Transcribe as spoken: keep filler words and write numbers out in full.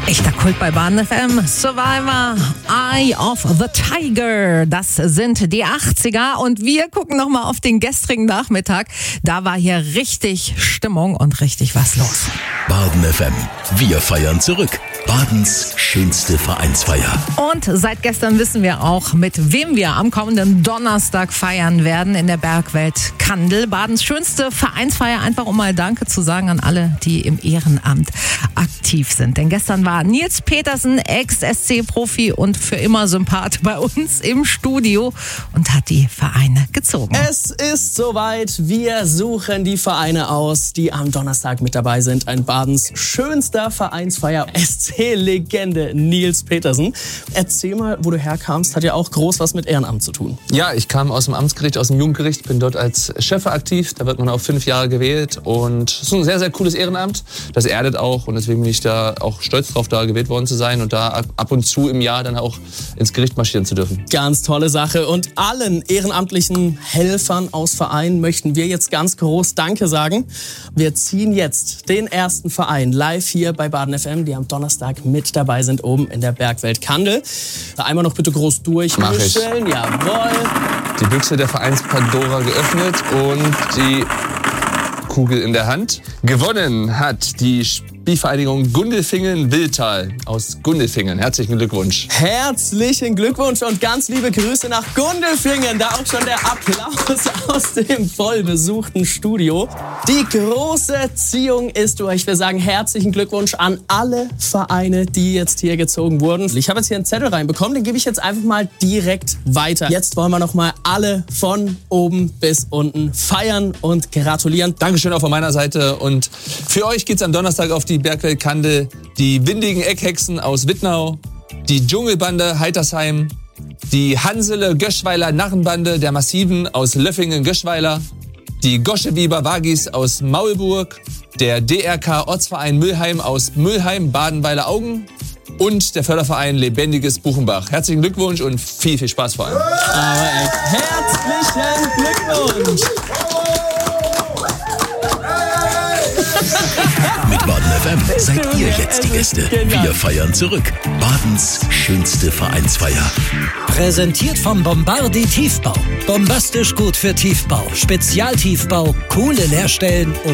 Echter Kult bei Baden F M. Survivor, Eye of the Tiger. Das sind die achtziger und wir gucken nochmal auf den gestrigen Nachmittag. Da war hier richtig Stimmung und richtig was los. Baden F M. Wir feiern zurück. Badens schönste Vereinsfeier. Und seit gestern wissen wir auch, mit wem wir am kommenden Donnerstag feiern werden in der Bergwelt Kandel. Badens schönste Vereinsfeier, einfach um mal Danke zu sagen an alle, die im Ehrenamt aktiv sind. Denn gestern war Nils Petersen, Ex-S C-Profi und für immer Sympath bei uns im Studio und hat die Vereine gezogen. Es ist soweit. Wir suchen die Vereine aus, die am Donnerstag mit dabei sind. Ein Badens schönster Vereinsfeier. S C-Legende Nils Petersen. Erzähl mal, wo du herkamst. Hat ja auch groß was mit Ehrenamt zu tun. Ja, ich kam aus dem Amtsgericht, aus dem Jugendgericht, bin dort als Chef aktiv. Da wird man auch fünf Jahre gewählt und es ist ein sehr, sehr cooles Ehrenamt. Das erdet auch und deswegen bin ich da auch stolz drauf, da gewählt worden zu sein und da ab und zu im Jahr dann auch ins Gericht marschieren zu dürfen. Ganz tolle Sache und allen ehrenamtlichen Helfern aus Vereinen möchten wir jetzt ganz groß Danke sagen. Wir ziehen jetzt den ersten Verein live hier bei Baden F M, die am Donnerstag mit dabei sind, oben in der Bergwelt Kandel. Einmal noch bitte groß durchmischen. Jawohl. Die Büchse der Vereins-Pandora geöffnet und die Kugel in der Hand. Gewonnen hat die Spielvereinigung Gundelfingen-Wildtal aus Gundelfingen. Herzlichen Glückwunsch. Herzlichen Glückwunsch und ganz liebe Grüße nach Gundelfingen. Da auch schon der Applaus aus dem vollbesuchten Studio. Die große Ziehung ist durch. Wir sagen herzlichen Glückwunsch an alle Vereine, die jetzt hier gezogen wurden. Ich habe jetzt hier einen Zettel reinbekommen, den gebe ich jetzt einfach mal direkt weiter. Jetzt wollen wir noch mal alle von oben bis unten feiern und gratulieren. Dankeschön auch von meiner Seite und für euch geht's am Donnerstag auf die Bergwelt Kandel, die windigen Eckhexen aus Wittnau, die Dschungelbande Heitersheim, die Hansele Göschweiler Narrenbande der Massiven aus Löffingen-Göschweiler, die Goscheweber Wagis aus Maulburg, der D R K Ortsverein Müllheim aus Müllheim, Badenweiler-Augen und der Förderverein Lebendiges Buchenbach. Herzlichen Glückwunsch und viel, viel Spaß vor allem. Aber echt, herzlichen Glückwunsch! Mit Baden F M seid ihr jetzt die Gäste. Wir feiern zurück. Badens schönste Vereinsfeier. Präsentiert vom Bombardi Tiefbau. Bombastisch gut für Tiefbau. Spezialtiefbau, coole Leerstellen und